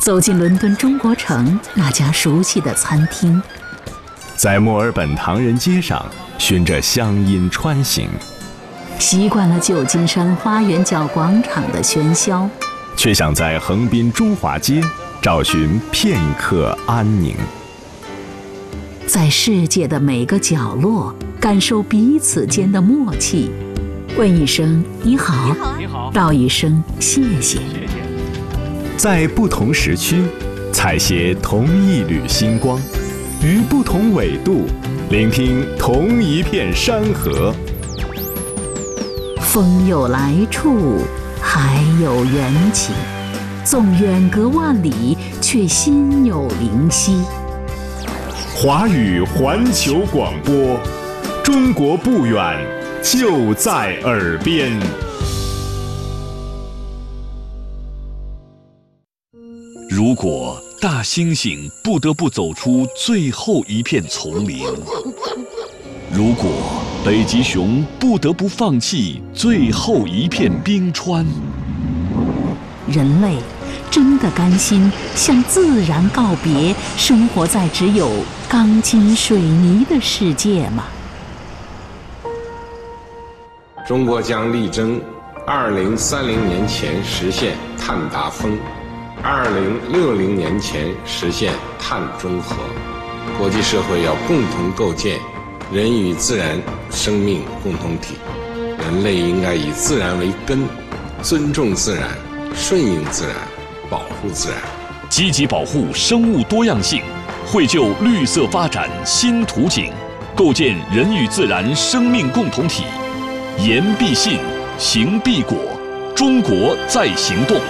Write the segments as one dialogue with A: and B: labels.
A: 走进伦敦中国城那家熟悉的餐厅，
B: 在墨尔本唐人街上循着乡音穿行，
A: 习惯了旧金山花园角广场的喧嚣，
B: 却想在横滨中华街找寻片刻安宁。
A: 在世界的每个角落感受彼此间的默契，问一声你好，
C: 你好，
A: 道一声谢谢。
B: 在不同时区采撷同一缕星光，于不同纬度聆听同一片山河。
A: 风有来处，海有缘起，纵远隔万里，却心有灵犀。
B: 华语环球广播，中国不远，就在耳边。
D: 如果大猩猩不得不走出最后一片丛林，如果北极熊不得不放弃最后一片冰川，
A: 人类真的甘心向自然告别，生活在只有钢筋水泥的世界吗？
E: 中国将力争2030年前实现碳达峰，2060年前实现碳中和。国际社会要共同构建人与自然生命共同体，人类应该以自然为根，尊重自然，顺应自然，保护自然，
D: 积极保护生物多样性，绘就绿色发展新图景，构建人与自然生命共同体。言必信，行必果，中国在行动。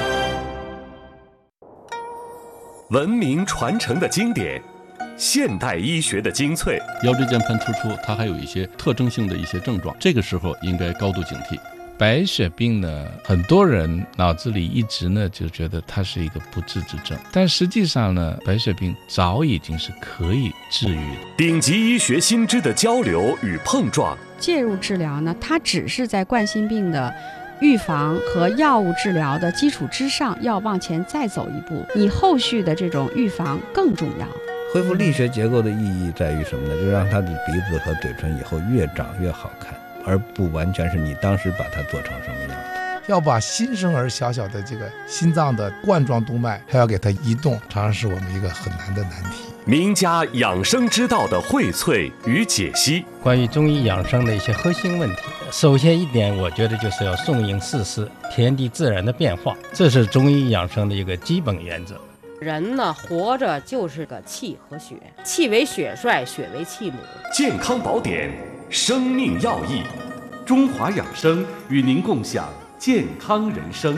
B: 文明传承的经典，现代医学的精粹。
C: 腰椎间盘突出，它还有一些特征性的一些症状，这个时候应该高度警惕。白血病呢，很多人脑子里一直呢就觉得它是一个不治之症，但实际上呢，白血病早已经是可以治愈的。
B: 顶级医学新知的交流与碰撞，
F: 介入治疗呢，它只是在冠心病的预防和药物治疗的基础之上，要往前再走一步，你后续的这种预防更重要。
G: 恢复力学结构的意义在于什么呢？就是让他的鼻子和嘴唇以后越长越好看，而不完全是你当时把它做成什么样的。
H: 要把新生儿小小的这个心脏的冠状动脉还要给它移动，常常是我们一个很难的难题。
B: 名家养生之道的荟萃与解析，
I: 关于中医养生的一些核心问题，首先一点，我觉得就是要顺应四时，天地自然的变化，这是中医养生的一个基本原则。
J: 人呢，活着就是个气和血，气为血帅，血为气母。
B: 健康宝典，生命要义，中华养生与您共享健康人生。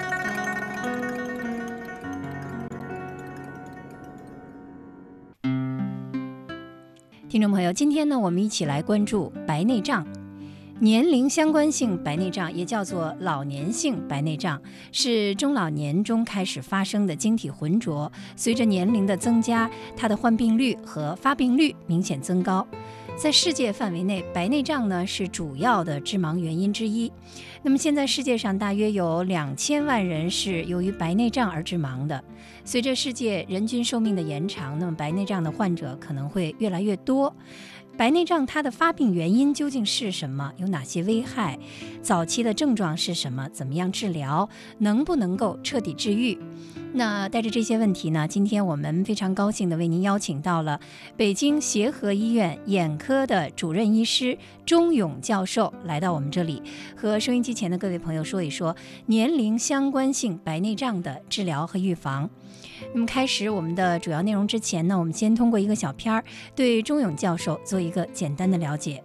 K: 听众朋友，今天呢，我们一起来关注白内障。年龄相关性白内障也叫做老年性白内障，是中老年中开始发生的晶体浑浊，随着年龄的增加，它的患病率和发病率明显增高。在世界范围内，白内障呢是主要的致盲原因之一。那么现在世界上大约有2000万人是由于白内障而致盲的。随着世界人均寿命的延长，那么白内障的患者可能会越来越多。白内障它的发病原因究竟是什么？有哪些危害？早期的症状是什么？怎么样治疗？能不能够彻底治愈？那带着这些问题呢，今天我们非常高兴地为您邀请到了北京协和医院眼科的主任医师钟勇教授来到我们这里，和收音机前的各位朋友说一说年龄相关性白内障的治疗和预防。那么开始我们的主要内容之前呢，我们先通过一个小片儿对钟勇教授做一个简单的了解。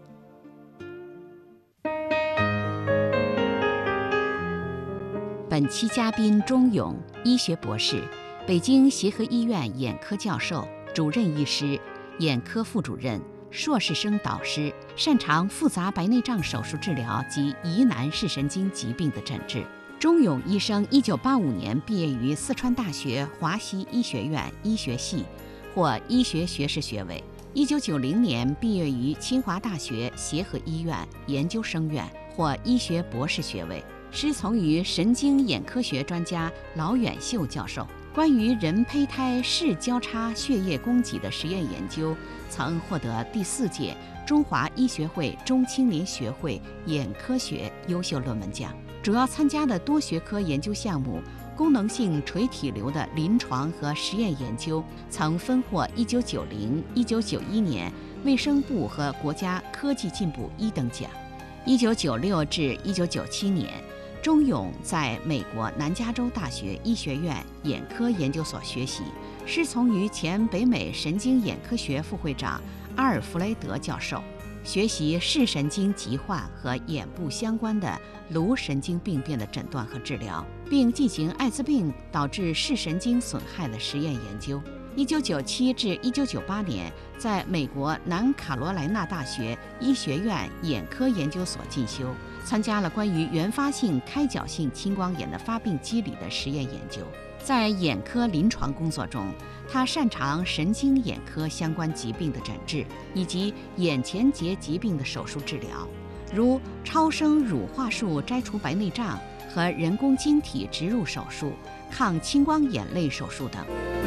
L: 本期嘉宾钟勇，医学博士，北京协和医院眼科教授、主任医师、眼科副主任、硕士生导师，擅长复杂白内障手术治疗及疑难视神经疾病的诊治。钟勇医生1985年毕业于四川大学华西医学院医学系，获医学学士学位。1990年毕业于清华大学协和医院研究生院，获医学博士学位。师从于神经眼科学专家老远秀教授。 关于人胚胎视交叉血液供给的实验研究，曾获得第4届中华医学会中青年学会眼科学优秀论文奖。主要参加的多学科研究项目，功能性垂体瘤的临床和实验研究曾分获1990、1991年卫生部和国家科技进步1等奖。1996至1997年，钟勇在美国南加州大学医学院眼科研究所学习，师从于前北美神经眼科学副会长阿尔弗雷德教授，学习视神经疾患和眼部相关的颅神经病变的诊断和治疗，并进行艾滋病导致视神经损害的实验研究。1997至1998年，在美国南卡罗来纳大学医学院眼科研究所进修，参加了关于原发性开角性青光眼的发病机理的实验研究。在眼科临床工作中，他擅长神经眼科相关疾病的诊治，以及眼前结疾病的手术治疗，如超声乳化术摘除白内障和人工晶体植入手术、抗青光眼类手术等。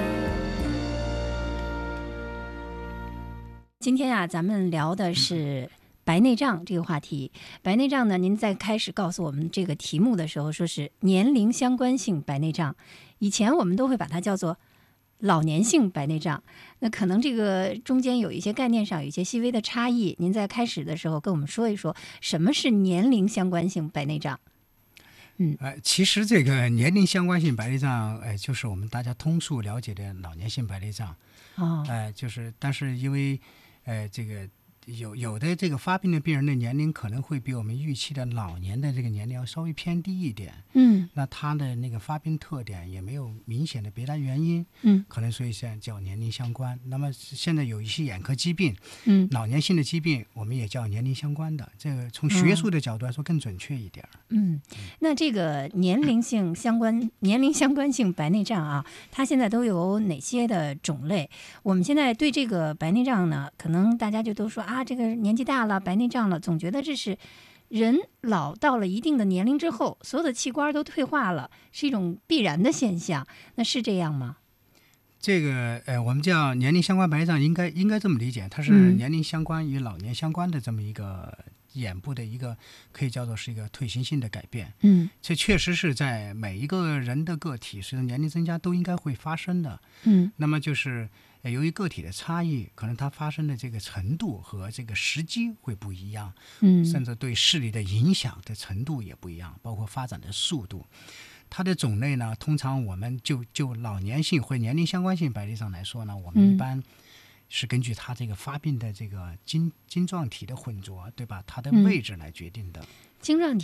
K: 今天啊，咱们聊的是白内障这个话题。白内障呢，您在开始告诉我们这个题目的时候，说是年龄相关性白内障。以前我们都会把它叫做老年性白内障，那可能这个中间有一些概念上有一些细微的差异。您在开始的时候跟我们说一说，什么是年龄相关性白内障？
M: 其实这个年龄相关性白内障，就是我们大家通俗了解的老年性白内障。但是因为这个有的这个发病的病人的年龄可能会比我们预期的老年的这个年龄要稍微偏低一点，那他的那个发病特点也没有明显的别的原因，可能所以现在叫年龄相关。那么现在有一些眼科疾病，老年性的疾病我们也叫年龄相关的，这个从学术的角度来说更准确一点。
K: 那这个年龄相关性白内障啊，它现在都有哪些的种类？我们现在对这个白内障呢，可能大家就都说啊，这个年纪大了白内障了，总觉得这是人老到了一定的年龄之后，所有的器官都退化了，是一种必然的现象。那是这样吗？
M: 这个我们叫年龄相关白内障，应该这么理解，它是年龄相关与老年相关的这么一个眼部的一个可以叫做是一个退行性的改变。这确实是在每一个人的个体随着年龄增加都应该会发生的。那么就是由于个体的差异，可能它发生的这个程度和这个时机会不一样，甚至对视力的影响的程度也不一样，包括发展的速度。它的种类呢，通常我们就老年性或年龄相关性白内障来说呢，我们一般是根据它这个发病的这个晶状体的混浊，对吧？它的位置来决定的。
K: 晶状体